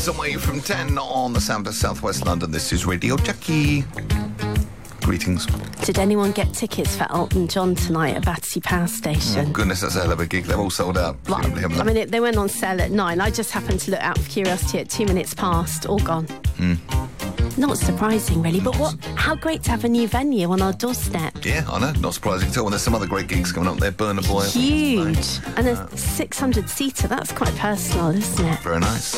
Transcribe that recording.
minutes away from 10 on the sound of Southwest London. This is Radio Jackie. Greetings. Did anyone get tickets for Elton John tonight at Battersea Power Station? Oh, goodness, that's a hell of a gig. They're all sold out. They went on sale at 9. I just happened to look out of curiosity at 2 minutes past. All gone. Not surprising, really, but how great to have a new venue on our doorstep. Yeah, I know, not surprising at all. And there's some other great gigs coming up there. Burner Boy. Huge. And a 600-seater, that's quite personal, isn't it? Very nice.